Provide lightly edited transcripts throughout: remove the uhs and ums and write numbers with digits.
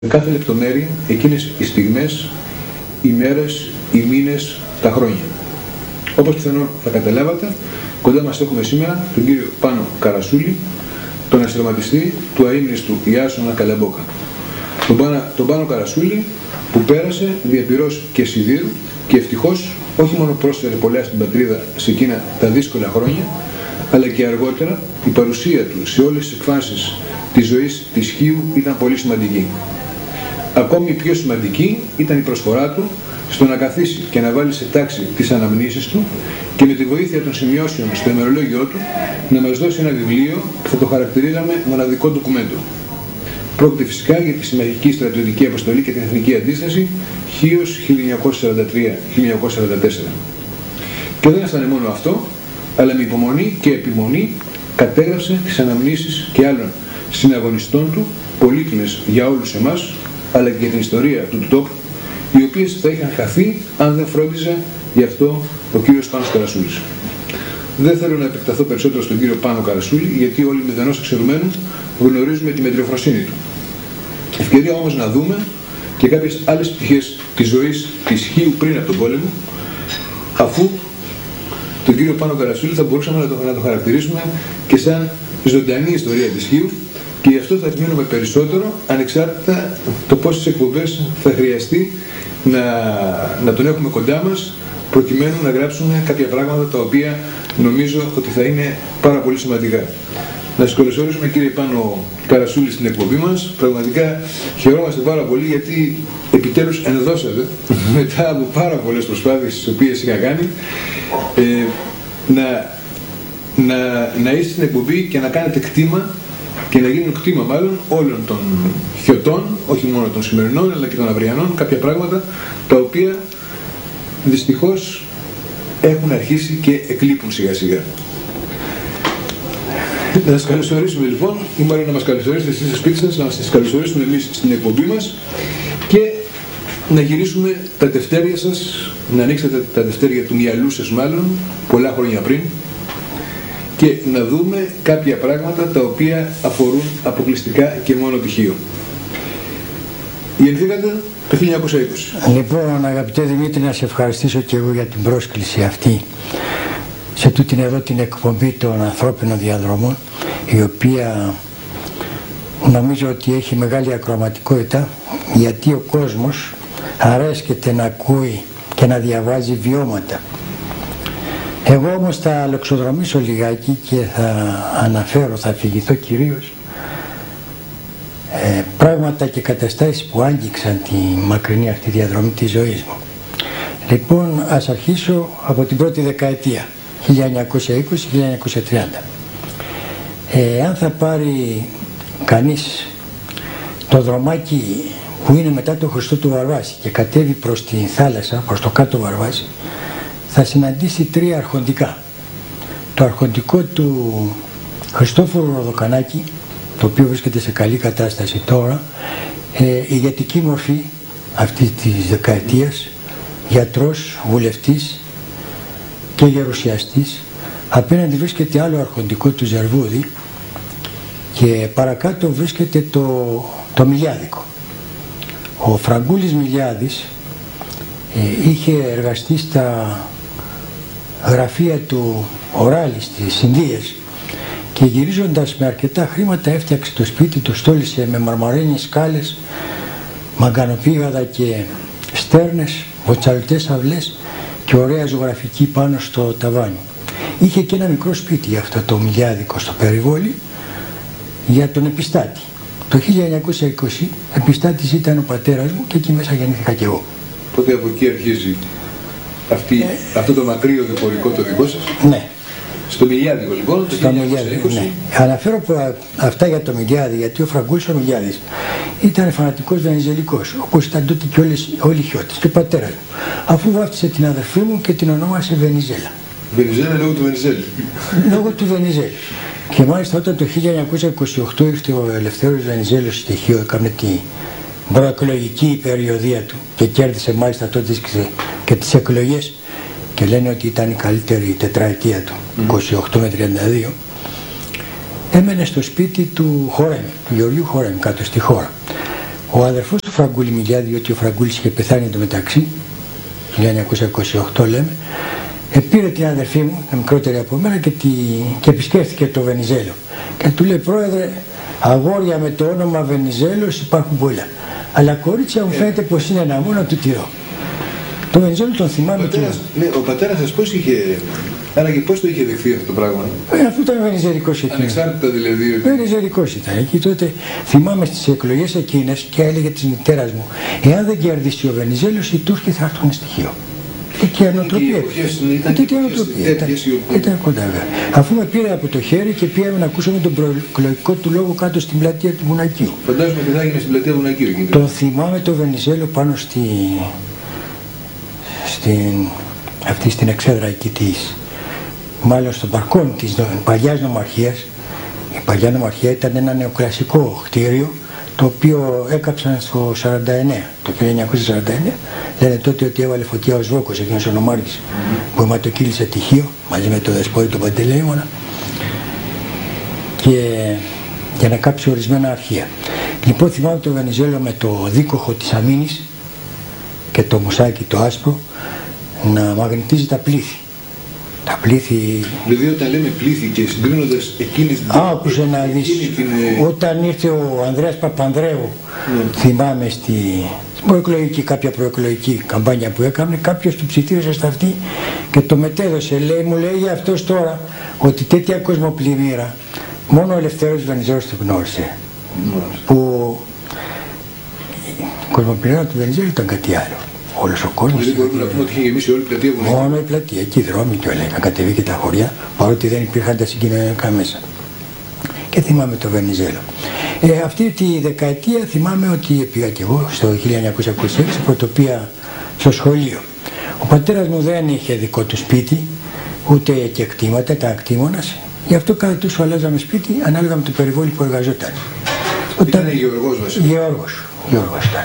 κάθε λεπτομέρεια εκείνες οι στιγμές, οι μέρες, οι μήνες, τα χρόνια. Όπως πιθανόν θα καταλάβατε, κοντά μας έχουμε σήμερα τον κύριο Πάνο Καρασούλη, τον αστραματιστή του αείμνηστου Ιάσονα Καλαμπόκα. Τον Πάνο Καρασούλη που πέρασε διαπυρός και σιδήρου και ευτυχώς όχι μόνο πρόσφερε πολλά στην πατρίδα σε εκείνα τα δύσκολα χρόνια, αλλά και αργότερα η παρουσία του σε όλες τις εκφάνσεις της ζωής της Χίου ήταν πολύ σημαντική. Ακόμη πιο σημαντική ήταν η προσφορά του στο να καθίσει και να βάλει σε τάξη τις αναμνήσεις του και με τη βοήθεια των σημειώσεων στο ημερολόγιο του να μας δώσει ένα βιβλίο που θα το χαρακτηρίζαμε μοναδικό ντοκουμέντο. Πρόκειται φυσικά για τη συμμαχική στρατιωτική αποστολή και την εθνική αντίσταση Χίος 1943-1944. Και δεν έφτανε μόνο αυτό, αλλά με υπομονή και επιμονή κατέγραψε τις αναμνήσεις και άλλων συναγωνιστών του, πολύτιμες για όλους εμάς, αλλά και για την ιστορία του τόπου, οι οποίες θα είχαν χαθεί αν δεν φρόντιζε γι' αυτό ο κύριος Πάνος Καρασούλης. Δεν θέλω να επεκταθώ περισσότερο στον κύριο Πάνο Καρασούλη, γιατί όλοι μηδενός εξαιρουμένου γνωρίζουμε τη μετριοφροσύνη του. Ευκαιρία όμως να δούμε και κάποιες άλλες πτυχές της ζωής της Χίου πριν από τον πόλεμο, αφού τον κύριο Πάνο Καρασούλη θα μπορούσαμε να το χαρακτηρίσουμε και σαν ζωντανή ιστορία της Χίου, και γι' αυτό θα επιμείνουμε περισσότερο, ανεξάρτητα το πόσες εκπομπές θα χρειαστεί να τον έχουμε κοντά μας, προκειμένου να γράψουμε κάποια πράγματα τα οποία νομίζω ότι θα είναι πάρα πολύ σημαντικά. Να σας καλωσορίσουμε κύριε Πάνο Καρασούλη στην εκπομπή μας. Πραγματικά χαιρόμαστε πάρα πολύ, γιατί επιτέλους ενδώσατε μετά από πάρα πολλές προσπάθειες τις οποίες είχα κάνει να είστε στην εκπομπή και να κάνετε κτήμα και να γίνουν κτήμα μάλλον όλων των χιωτών, όχι μόνο των σημερινών αλλά και των αυριανών, κάποια πράγματα τα οποία δυστυχώς έχουν αρχίσει και εκλείπουν σιγά σιγά. Να σας καλωσορίσουμε λοιπόν, ή μάλλον να μας καλωσορίσετε εσείς στο σπίτι σας, να σας καλωσορίσουμε εμείς στην εκπομπή μας και να γυρίσουμε τα τευτέρια σας, να ανοίξετε τα τευτέρια του μυαλού σας μάλλον, πολλά χρόνια πριν, και να δούμε κάποια πράγματα τα οποία αφορούν αποκλειστικά και μόνο τη Χίο. Γεννηθήκατε το 1920. Λοιπόν, αγαπητέ Δημήτρη, να σε ευχαριστήσω και εγώ για την πρόσκληση αυτή σε τούτην εδώ την εκπομπή των ανθρώπινων διαδρομών, η οποία νομίζω ότι έχει μεγάλη ακροματικότητα, γιατί ο κόσμος αρέσκεται να ακούει και να διαβάζει βιώματα. Εγώ όμως θα λοξοδρομήσω λιγάκι και θα αφηγηθώ κυρίως πράγματα και καταστάσεις που άγγιξαν τη μακρινή αυτή διαδρομή της ζωής μου. Λοιπόν, ας αρχίσω από την πρώτη δεκαετία, 1920-1930. Αν θα πάρει κανείς το δρομάκι που είναι μετά το Χριστό του Βαρβάση και κατέβει προς τη θάλασσα, προς το κάτω Βαρβάση, θα συναντήσει τρία αρχοντικά. Το αρχοντικό του Χριστόφορου Ροδοκανάκη, το οποίο βρίσκεται σε καλή κατάσταση τώρα, ηγετική μορφή αυτή της δεκαετίας, γιατρός, βουλευτής και γερουσιαστής. Απέναντι βρίσκεται άλλο αρχοντικό του Ζερβούδη και παρακάτω βρίσκεται το Μιλιάδικο. Ο Φραγκούλης Μιλιάδης είχε εργαστεί στα γραφεία του Οράλη στις Ινδίες και γυρίζοντας με αρκετά χρήματα έφτιαξε το σπίτι, το στόλισε με μαρμαρένιες σκάλες, μαγκανοπήγαδα και στέρνες, βοτσαλωτές αυλές και ωραία ζωγραφική πάνω στο ταβάνι. Είχε και ένα μικρό σπίτι αυτό το Μιλιάδικο στο Περιβόλι για τον επιστάτη. Το 1920 επιστάτης ήταν ο πατέρας μου και εκεί μέσα γεννήθηκα κι εγώ. Τότε από εκεί αρχίζει αυτό το μακρύ οδηπορικό το δικό σας. Ναι. Στο Μιλιάδικο λοιπόν, το 1920. Ναι. Αναφέρω αυτά για το Μιλιάδη, γιατί ο Φραγκούλης ο Μιλιάδης ήταν φανατικός βενιζελικός, όπως ήταν τότε και όλοι οι χιώτες, και ο πατέρας μου. Αφού βάφτισε την αδερφή μου και την ονόμασε Βενιζέλα. Βενιζέλα λόγω του Βενιζέλη. Λόγω του Βενιζέλη. Και μάλιστα όταν το 1928 ήρθε ο Ελευθέριος Βενιζέλος στη Χίο, έκανε την προεκλογική περιοδία του και κέρδισε μάλιστα τότε και τις εκλογές, και λένε ότι ήταν η καλύτερη τετραετία του, 28 με 32, έμενε στο σπίτι του Χορέμ, του Γεωργίου Χορέμ, κάτω στη χώρα. Ο αδερφός του Φραγκούλη μιλιά, διότι ο Φραγκούλης είχε πεθάνει εντωμεταξύ, 1928 λέμε, πήρε την αδερφή μου, μικρότερη από μένα, και επισκέφθηκε το Βενιζέλο. Και του λέει, πρόεδρε, αγόρια με το όνομα Βενιζέλος υπάρχουν πολλά. Αλλά κορίτσια μου φαίνεται πως είναι ένα μόνο του τυρό. Το Βενιζέλο τον θυμάμαι. Ο πατέρας σας πώς είχε, άρα και πώς το είχε δεχθεί αυτό το πράγμα? Αυτό ήταν βενιζερικός εκείνος. Ανεξάρτητα δηλαδή. Βενιζερικός ήταν. Εκεί τότε θυμάμαι στις εκλογές εκείνες και έλεγε της μητέρας μου, εάν δεν κερδίσει ο Βενιζέλος, οι Τούρκοι θα έρθουν στοιχείο. Και η ανοτροπία ήταν κοντά βέβαια. Αφού με πήρε από το χέρι και πήγαμε να ακούσουμε τον προεκλογικό του λόγο κάτω στην πλατεία του Βουνακίου. Φαντάζομαι ότι θα έγινε στην πλατεία του Βουνακίου. Τον θυμάμαι το Βενιζέλο πάνω στην εξέδρα εκεί της, μάλλον στον παρκόν της παλιάς νομαρχίας. Η παλιά νομαρχία ήταν ένα νεοκλασικό κτίριο, το οποίο έκαψαν στο 49, το 1949. Λένε τότε ότι έβαλε φωτιά ο Σβόκος, εκείνος ο νομάρχης, που αιματοκύλησε τυχείο μαζί με το δεσπότη τον Παντελεήμονα, και για να κάψει ορισμένα αρχεία. Λοιπόν, θυμάμαι το Βενιζέλο με το δίκοχο της αμήνης και το μουσάκι το άσπρο να μαγνητίζει τα πλήθη. Τα πλήθη... Δηλαδή όταν λέμε πλήθη και συγκρίνοντας εκείνη την... Άκουσε να δεις, όταν ήρθε ο Ανδρέας Παπανδρέου, θυμάμαι στην κάποια προεκλογική καμπάνια που έκανε, κάποιος του ψιθύρισε στα αυτή και το μετέδωσε. Μου λέει αυτός τώρα ότι τέτοια κοσμοπλημμύρα μόνο ο Ελευθέρος Βενιζέλος το γνώρισε. Που η κοσμοπλημμύρα του Βενιζέλου ήταν κάτι άλλο. Όλος ο κόσμος. Δηλαδή μπορούμε να πούμε ότι είχε γεμίσει όλη η πλατεία Βουνακίου. Μόνο η πλατεία, εκεί οι δρόμοι και όλα, είχαν κατεβεί και τα χωριά, παρότι δεν υπήρχαν τα συγκοινωνιακά μέσα. Και θυμάμαι το Βενιζέλο. Αυτή τη δεκαετία θυμάμαι ότι πήγα και εγώ στο 1926 πρωτοπία στο σχολείο. Ο πατέρας μου δεν είχε δικό του σπίτι, ούτε και κτήματα, ήταν κτήμονας. Γι' αυτό κάθε τόσο αλλάζαμε σπίτι ανάλογα με το περιβόλι που εργαζόταν. Ήταν Γεωργός βασικά. Γεωργός ήταν.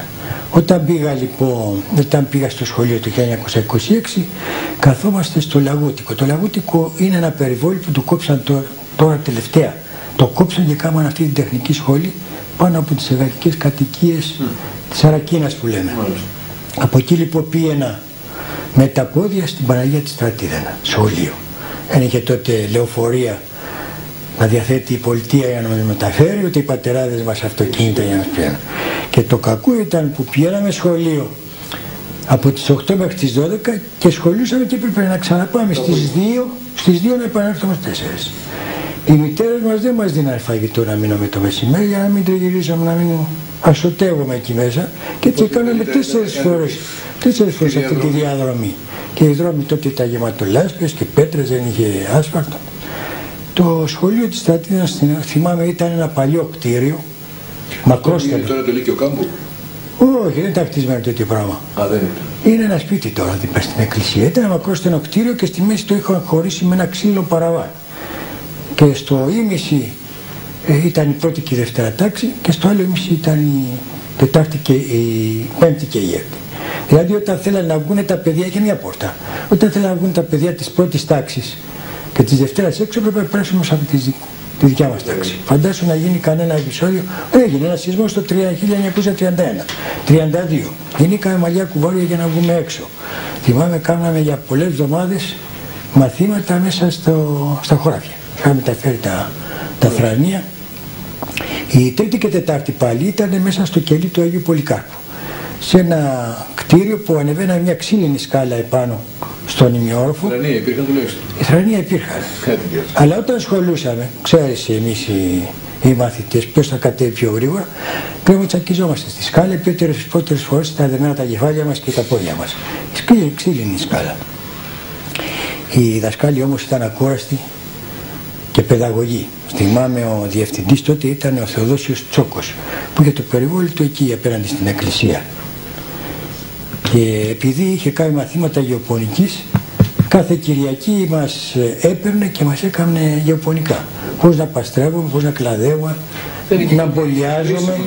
Όταν πήγα στο σχολείο το 1926, καθόμαστε στο Λαγούτικο. Το Λαγούτικο είναι ένα περιβόλι που το κόψαν τώρα τελευταία. Το κόψαν και κάμαν αυτή την τεχνική σχολή πάνω από τις εργατικές κατοικίες της Αρακίνας που λέμε. Από εκεί λοιπόν πήγαινα με τα πόδια στην Παναγία της Στρατίδανα, σχολείο. Δεν είχε τότε λεωφορεία να διαθέτει η πολιτεία για να μας μεταφέρει, ούτε οι πατεράδες μας αυτοκίνητα για να μας πιένουν. Και το κακό ήταν που πηγαίναμε σχολείο από τις 8 μέχρι τις 12 και σχολούσαμε και έπρεπε να ξαναπάμε στις 2 να επανέλθουμε στις 4. Οι μητέρες μας δεν μας δίνανε φαγητό να μείνουμε το μεσημέρι για να μην τριγυρίζαμε, να μην ασωτεύουμε εκεί μέσα, και έτσι κάναμε 4 φορές αυτή τη διαδρομή. Και οι δρόμοι τότε ήταν γεματολάσπες και πέτρες, δεν είχε άσφαλτο. Το σχολείο της Στρατίδας, θυμάμαι, ήταν ένα παλιό κτίριο, μακρόστατο. Είναι τώρα το Λύκειο Κάμπου? Όχι, δεν ήταν χτισμένο τέτοιο πράγμα. Δεν είναι. Είναι ένα σπίτι τώρα δίπλα στην εκκλησία. Ήταν ένα μακρόστενο κτίριο και στη μέση το είχαν χωρίσει με ένα ξύλο παραβάν. Και στο ίμιση ήταν η πρώτη και η δεύτερα τάξη και στο άλλο ίμιση ήταν η τετάρτη και η πέμπτη και η έκτη. Δηλαδή όταν θέλανε να βγουν τα παιδιά, είχε μια πόρτα. Όταν θέλανε να βγουν τα παιδιά της πρώτης τάξης και της δευτέρας έξω, έπρεπε να περάσουμε από τη δικιά μας τάξη. Φαντάσου να γίνει κανένα επεισόδιο. Έγινε ένα σεισμό το 1931, 32. Γεννήκαμε μαλλιά κουβάρια για να βγούμε έξω. Θυμάμαι, κάναμε για πολλές εβδομάδες μαθήματα μέσα στα χωράφια. Είχαμε μεταφέρει τα θρανία. Η τρίτη και τετάρτη πάλι ήταν μέσα στο κελί του Αγίου Πολυκάρπου. Σε ένα κτίριο που ανεβαίναμε μια ξύλινη σκάλα επάνω στον ημιόροφο. Θρανία υπήρχαν τουλάχιστον. Οι θρανία υπήρχαν. Αλλά όταν σχολούσαμε, ξέρεις εμείς οι μαθητές ποιος θα κατέβει πιο γρήγορα, πρέπει να τσακιζόμαστε στη σκάλα, πρώτερες φορές τα δεμένα τα κεφάλια μας και τα πόδια μας. Η ξύλινη σκάλα. Οι δασκάλοι όμως ήταν ακούραστοι και παιδαγωγοί. Θυμάμαι ο διευθυντής τότε ήταν ο Θεοδόσιος Τσόκος, που είχε το περιβόλι του εκεί απέναντι στην εκκλησία. Και επειδή είχε κάνει μαθήματα γεωπονικής, κάθε Κυριακή μας έπαιρνε και μας έκανε γεωπονικά. Πώς να παστρεύουμε, πώς να κλαδεύουμε, να μπολιάζουμε.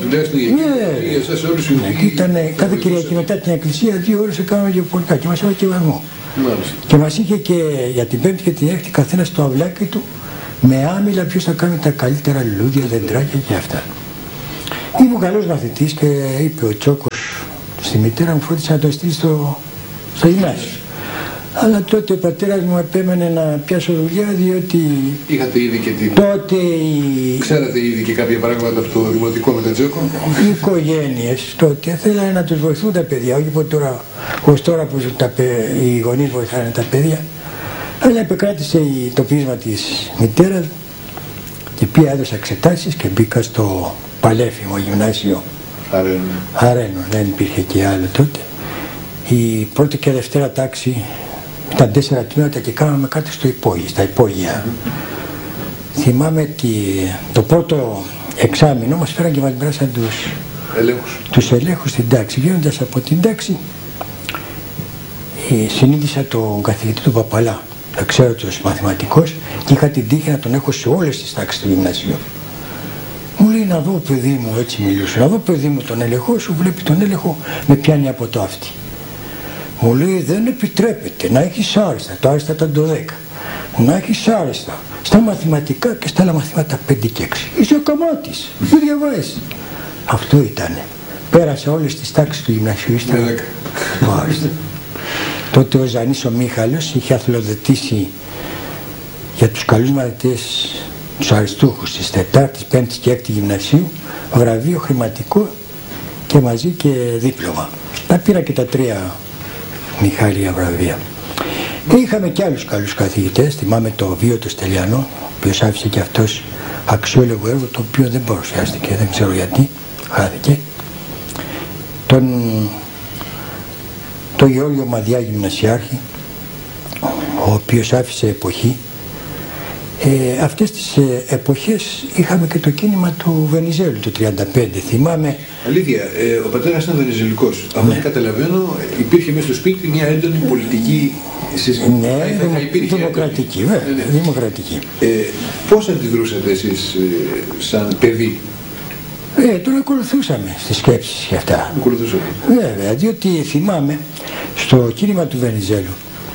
Κάθε Κυριακή μετά την εκκλησία 2 ώρες έκαναμε γεωπονικά και μας έβαλε και βαθμό. Και μας είχε και για την πέμπτη και την έκτη καθένα στο αυλάκι του με άμυλα ποιος θα κάνει τα καλύτερα λουλούδια, δεντράκια και αυτά. Ήμουν καλός μαθητής και είπε ο Τσόκος στη μητέρα μου, φρόντισε να τον στείλει στο γυμνάσιο. Αλλά τότε ο πατέρας μου επέμενε να πιάσω δουλειά, διότι είχατε ήδη και την... τότε Ξέρατε ήδη και κάποια πράγματα από το δημοτικό με τον Τσόκο. Οι οικογένειες τότε θέλανε να τους βοηθούν τα παιδιά, όχι ως τώρα που οι γονείς βοηθάνε τα παιδιά. Αλλά επεκράτησε το πείσμα της μητέρας και πια έδωσα εξετάσεις και μπήκα στο παλέφημο γυμνάσιο Αρένο. Δεν υπήρχε και άλλο τότε. Η πρώτη και δευτέρα τάξη ήταν 4 τμήματα και κάναμε κάτι στα υπόγεια. Θυμάμαι το πρώτο εξάμηνο μας φέραν και μας μοιράσαν τους ελέγχους στην τάξη. Βγαίνοντας από την τάξη συνείδησα τον καθηγητή του Παπαλά, το ξέρω τους μαθηματικός, και είχα την τύχη να τον έχω σε όλες τις τάξεις του γυμνασίου. Μου λέει να δω παιδί μου, έτσι μιλούσε, να δω παιδί μου τον έλεγχο σου, βλέπει τον έλεγχο, με πιάνει από το αυτί. Μου λέει δεν επιτρέπεται να έχεις άριστα, το άριστα ήταν το 10, να έχεις άριστα στα μαθηματικά και στα άλλα μαθήματα 5 και 6. Είσαι ο καμάτης, δεν διαβάζεις. Αυτό ήτανε. Πέρασα όλες τις τάξεις του γυμνασίου, ύστερα το άριστα. Τότε ο Ζανής ο Μίχαλος είχε αθλοδοτήσει για τους καλούς μαθητές, τους αριστούχους της 4ης, 5ης και 6ης γυμνασίου, βραβείο χρηματικό και μαζί και δίπλωμα. Τα πήρα και τα 3 Μιχάλια βραβεία. Και είχαμε και άλλους καλούς καθηγητές. Θυμάμαι το Βίο το Στελιανό, ο οποίος άφησε και αυτός αξιόλογο έργο, το οποίο δεν παρουσιάστηκε, δεν ξέρω γιατί, χάθηκε. Το Γεώργιο Μαδιά γυμνασιάρχη, ο οποίος άφησε εποχή. Αυτές τις εποχές είχαμε και το κίνημα του Βενιζέλου το 1935, θυμάμαι. Αλήθεια, ο πατέρας ήταν βενιζελικός. Από ό,τι καταλαβαίνω υπήρχε μέσα στο σπίτι μια έντονη πολιτική συζήτηση. Ναι, δημοκρατική, βέβαια, δημοκρατική. Πώς αντιδρούσατε εσείς σαν παιδί? Τον ακολουθούσαμε στις σκέψεις και αυτά. Ακολουθούσαμε. Βέβαια, διότι θυμάμαι στο κίνημα του Βενιζέλου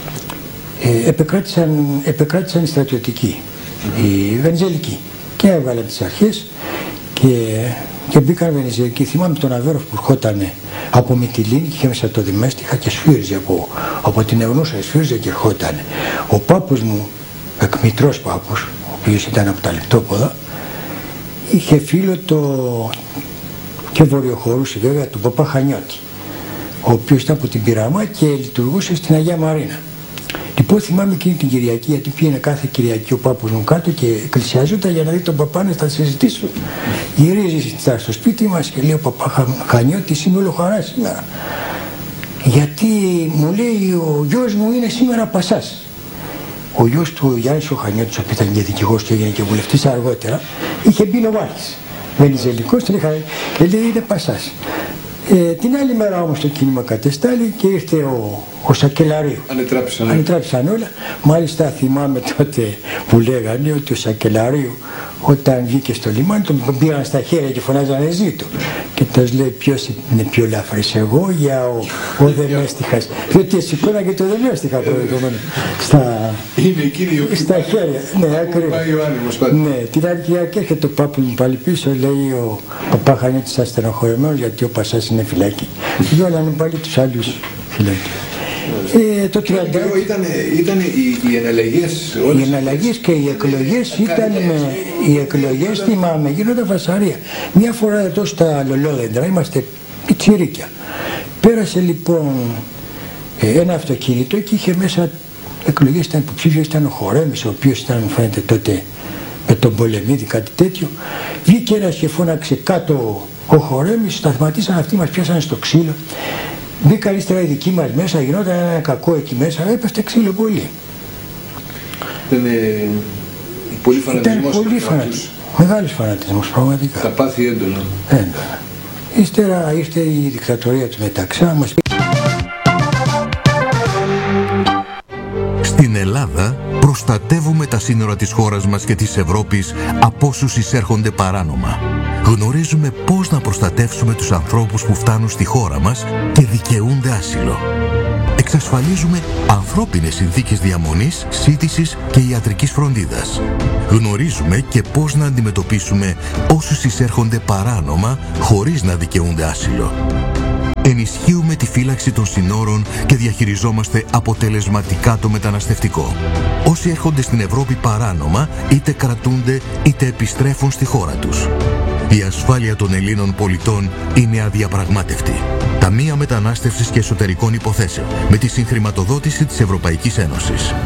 επεκράτησαν οι στρατιωτικοί, οι βενιζελικοί, και έβαλαν τις αρχές και μπήκαν βενιζελικοί. Θυμάμαι τον Αβέροφ που ερχόταν από Μυτιλίνη και είχε μέσα το Δημέστιχα και σφύριζε από την Ευνούσα, σφύριζε και ερχόταν. Ο πάπους μου, εκμητρός πάπους, ο οποίος ήταν από τα Λεπτόποδα, είχε φίλο και βορειοχωρούσε βέβαια τον Παπά Χανιώτη, ο οποίος ήταν από την Πειραμά και λειτουργούσε στην Αγία Μαρίνα. Λοιπόν, θυμάμαι εκείνη την Κυριακή, γιατί πήγαινε κάθε Κυριακή ο πάπος μου κάτω και εκκλησιαζόταν για να δει τον παπά να συζητήσουν. Γυρίζει στο σπίτι μας και λέει ο Παπά Χανιώτης είναι όλο χαρά σήμερα. Γιατί μου λέει ο γιος μου είναι σήμερα Πασάς. Ο γιος του Γιάννης ο Χανιώτης, ο οποίος ήταν και δικηγόρος και έγινε και βουλευτής αργότερα, είχε μπει Νοβάρχης. Βενιζελικός, τον είχα και λέει είναι Πασάς. Την άλλη μέρα όμως το κίνημα κατεστάλλει και ήρθε ο Σακελαρίου. Ανετράπησαν όλα. Μάλιστα θυμάμαι τότε που λέγανε ότι ο Σακελαρίου όταν βγήκε στο λιμάνι τον πήραν στα χέρια και φωνάζανε ζήτω. Και τους λέει ποιος είναι πιο ελαφρύς, εγώ για ο Δεμέστιχας. Διότι σηκώνα και το Δεμέστιχα προηγούμενο στα χέρια. Ναι, ακριβώς. Ναι, την άλλη Κυριακή έρχεται το πάπου μου πάλι πίσω, λέει ο Παπά Χανιώτης ήταν στενοχωρεμένος γιατί ο Πασάς είναι φυλακή. Διόλανε πάλι τους άλλους φυλακή. Το 30 ήταν οι εναλλαγές. Οι εναλλαγές και οι εκλογές ήταν οι εκλογές, θυμάμαι, γίνονταν φασαρία. Μια φορά εδώ στα Λολόδεντρα, είμαστε πιτσιρίκια. Πέρασε λοιπόν ένα αυτοκίνητο και είχε μέσα εκλογές, ήταν υποψήφιος, ήταν ο Χορέμης, ο οποίος ήταν, φαίνεται τότε, με τον Πολεμίδη, κάτι τέτοιο. Βγήκε ένας και φώναξε κάτω ο Χορέμης, σταθματίσαν αυτοί, μας πιάσανε στο ξύλο. Μπήκαν ύστερα οι δικοί μας μέσα, γινόταν ένα κακό εκεί μέσα, έπεφτε ξύλο πολύ. Ήταν πολύ φανατισμός. Μεγάλος φανατισμός, πραγματικά. Τα πάθη έντονα. Ύστερα ήρθε η δικτατορία του Μεταξά μας. Στην Ελλάδα προστατεύουμε τα σύνορα της χώρας μας και της Ευρώπης από όσους εισέρχονται παράνομα. Γνωρίζουμε πώς να προστατεύσουμε τους ανθρώπους που φτάνουν στη χώρα μας και δικαιούνται άσυλο. εξασφαλίζουμε ανθρώπινες συνθήκες διαμονής, σύντησης και ιατρικής φροντίδας. Γνωρίζουμε και πώς να αντιμετωπίσουμε όσους εισέρχονται παράνομα χωρίς να δικαιούνται άσυλο. Ενισχύουμε τη φύλαξη των συνόρων και διαχειριζόμαστε αποτελεσματικά το μεταναστευτικό. Όσοι έρχονται στην Ευρώπη παράνομα, είτε κρατούνται είτε επιστρέφουν στη χώρα τους. Η ασφάλεια των Ελλήνων πολιτών είναι αδιαπραγμάτευτη. Ταμεία Μετανάστευσης και Εσωτερικών Υποθέσεων, με τη συγχρηματοδότηση της Ευρωπαϊκής Ένωσης.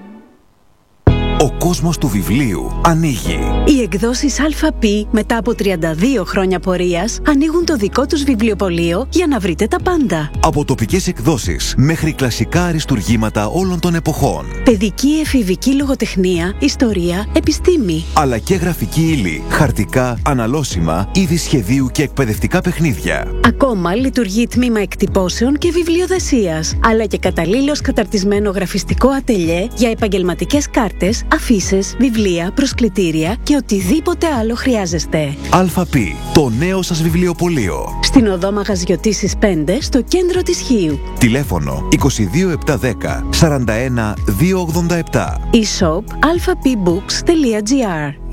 Ο κόσμος του βιβλίου ανοίγει. Οι εκδόσεις ΑΠ μετά από 32 χρόνια πορείας ανοίγουν το δικό τους βιβλιοπωλείο για να βρείτε τα πάντα. Από τοπικές εκδόσεις μέχρι κλασικά αριστουργήματα όλων των εποχών. Παιδική εφηβική λογοτεχνία, ιστορία, επιστήμη. Αλλά και γραφική ύλη, χαρτικά, αναλώσιμα, είδη σχεδίου και εκπαιδευτικά παιχνίδια. Ακόμα λειτουργεί τμήμα εκτυπώσεων και βιβλιοδεσίας. Αλλά και καταλήλως καταρτισμένο γραφιστικό ατελιέ για επαγγελματικές κάρτες, αφίσες, βιβλία, προσκλητήρια και οτιδήποτε άλλο χρειάζεστε. ΑΠ, το νέο σας βιβλιοπωλείο. Στην οδό Μαγαζιωτήσης 5, στο κέντρο της Χίου. Τηλέφωνο 22710 41 287. E-shop alphapbooks.gr.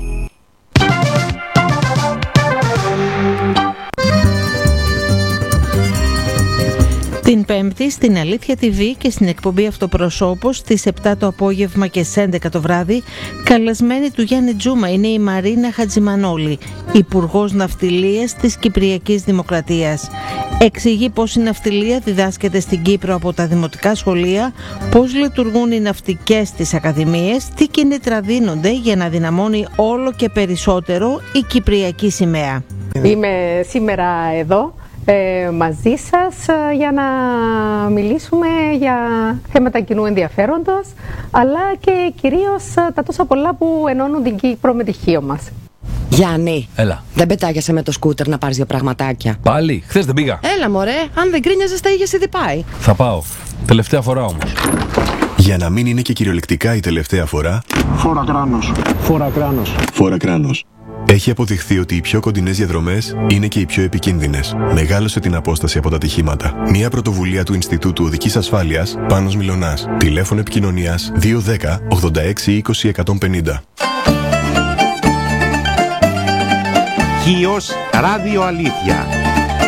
Την Πέμπτη στην Αλήθεια TV και στην εκπομπή Αυτοπροσώπος στις 7 το απόγευμα και στις 11 το βράδυ, καλεσμένη του Γιάννη Τζούμα είναι η Μαρίνα Χατζημανόλη, Υπουργός Ναυτιλίας της Κυπριακής Δημοκρατίας. Εξηγεί πώς η ναυτιλία διδάσκεται στην Κύπρο από τα δημοτικά σχολεία, πώς λειτουργούν οι ναυτικές στις ακαδημίες, τι κίνητρα δίνονται για να δυναμώνει όλο και περισσότερο η Κυπριακή σημαία. Είμαι σήμερα εδώ μαζί σας για να μιλήσουμε για θέματα κοινού ενδιαφέροντος, αλλά και κυρίως τα τόσα πολλά που ενώνουν την Κύπρο με τη Χίο μας. Γιάννη, έλα. Δεν πετάγεσαι με το σκούτερ να πάρεις δύο πραγματάκια? Πάλι, χθες δεν πήγα. Έλα μωρέ, αν δεν κρίνιαζες τα είχες ήδη πάει. Θα πάω, τελευταία φορά όμως. Για να μην είναι και κυριολεκτικά η τελευταία φορά, φόρα κράνος. Φόρα κράνος. Φόρα κράνος. Έχει αποδειχθεί ότι οι πιο κοντινές διαδρομές είναι και οι πιο επικίνδυνες. Μεγάλωσε την απόσταση από τα ατυχήματα. Μια πρωτοβουλία του Ινστιτούτου Οδικής Ασφάλειας, Πάνος Μιλωνάς. Τηλέφωνο επικοινωνίας 210 86 20 150. Χίος Ράδιο Αλήθεια.